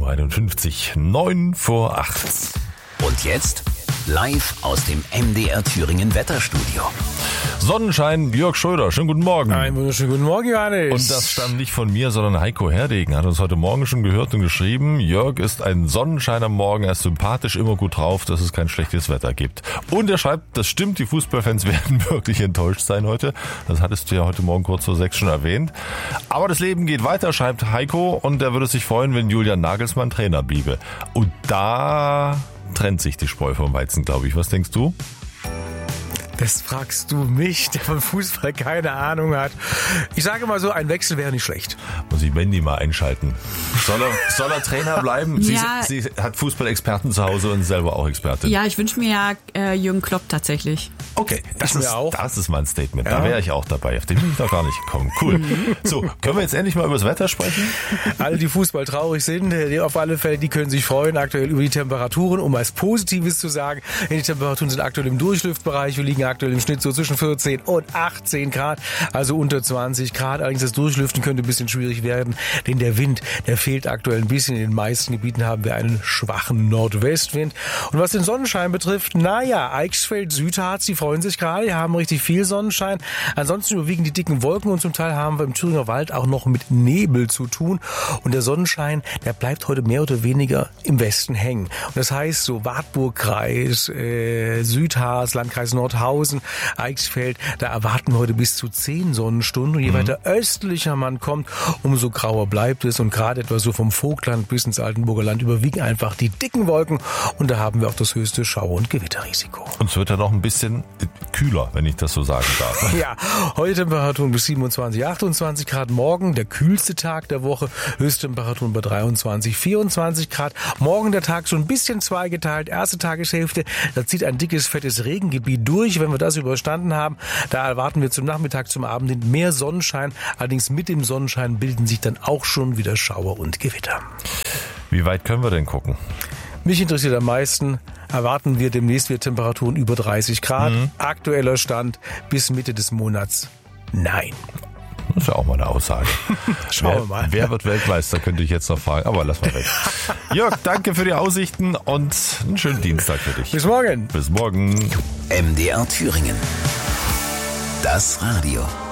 7:51 Uhr, 7:09. Und jetzt live aus dem MDR Thüringen Wetterstudio. Sonnenschein, Jörg Schröder, schönen guten Morgen. Einen wunderschönen guten Morgen, Johannes. Und das stammt nicht von mir, sondern Heiko Herdegen hat uns heute Morgen schon gehört und geschrieben, Jörg ist ein Sonnenschein am Morgen, er ist sympathisch, immer gut drauf, dass es kein schlechtes Wetter gibt. Und er schreibt, das stimmt, die Fußballfans werden wirklich enttäuscht sein heute. Das hattest du ja heute Morgen kurz vor 6 schon erwähnt. Aber das Leben geht weiter, schreibt Heiko, und er würde sich freuen, wenn Julian Nagelsmann Trainer bliebe. Und da trennt sich die Spreu vom Weizen, glaube ich. Was denkst du? Das fragst du mich, der von Fußball keine Ahnung hat. Ich sage mal so, ein Wechsel wäre nicht schlecht. Muss ich Wendy mal einschalten. Soll er Trainer bleiben? Ja. Sie hat Fußballexperten zu Hause und selber auch Expertin. Ja, ich wünsche mir ja Jürgen Klopp tatsächlich. Okay, das ist mein Statement. Ja. Da wäre ich auch dabei. Auf den bin ich noch gar nicht gekommen. Cool. So, können wir jetzt endlich mal über das Wetter sprechen? Alle, die Fußball traurig sind, die auf alle Fälle, die können sich freuen aktuell über die Temperaturen. Um was Positives zu sagen, die Temperaturen sind aktuell im Durchlüftbereich. Wir liegen aktuell im Schnitt so zwischen 14 und 18 Grad, also unter 20 Grad. Allerdings das Durchlüften könnte ein bisschen schwierig werden, denn der Wind, der fehlt aktuell ein bisschen. In den meisten Gebieten haben wir einen schwachen Nordwestwind. Und was den Sonnenschein betrifft, Eichsfeld, Südharz, die freuen sich gerade, die haben richtig viel Sonnenschein. Ansonsten überwiegen die dicken Wolken und zum Teil haben wir im Thüringer Wald auch noch mit Nebel zu tun. Und der Sonnenschein, der bleibt heute mehr oder weniger im Westen hängen. Und das heißt so Wartburgkreis, Südharz, Landkreis Nordhausen, Eichsfeld, da erwarten wir heute bis zu 10 Sonnenstunden. Und je weiter östlicher man kommt, umso grauer bleibt es. Und gerade etwa so vom Vogtland bis ins Altenburger Land überwiegen einfach die dicken Wolken. Und da haben wir auch das höchste Schauer- und Gewitterrisiko. Und es wird ja noch ein bisschen kühler, wenn ich das so sagen darf. Ja, heute Temperaturen bis 27, 28 Grad. Morgen der kühlste Tag der Woche. Höchsttemperaturen bei 23, 24 Grad. Morgen der Tag so ein bisschen zweigeteilt. Erste Tageshälfte, da zieht ein dickes, fettes Regengebiet durch. Wenn wir das überstanden haben, da erwarten wir zum Nachmittag, zum Abend hin mehr Sonnenschein. Allerdings mit dem Sonnenschein bilden sich dann auch schon wieder Schauer und Gewitter. Wie weit können wir denn gucken? Mich interessiert am meisten, erwarten wir demnächst wieder Temperaturen über 30 Grad. Aktueller Stand bis Mitte des Monats. Nein. Das ist ja auch mal eine Aussage. Schauen wir mal. Wer wird Weltmeister, könnte ich jetzt noch fragen, aber lass mal weg. Jörg, danke für die Aussichten und einen schönen Dienstag für dich. Bis morgen. Bis morgen. MDR Thüringen. Das Radio.